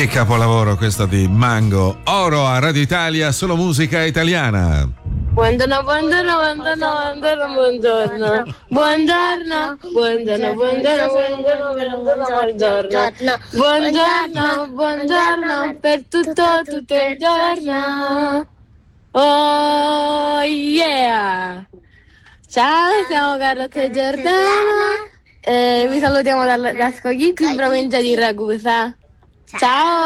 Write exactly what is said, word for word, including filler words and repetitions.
Che capolavoro questo di Mango. Oro a Radio Italia, solo musica italiana. Buongiorno, buongiorno, buongiorno, buongiorno, buongiorno. Buongiorno, buongiorno, buongiorno, buongiorno, buongiorno. Buongiorno, buongiorno per tutto, tutto il giorno. Oh yeah! Ciao, siamo Carlotta e Giordano. Eh, vi salutiamo dal- da Scoglitti in provincia di Ragusa. Ciao!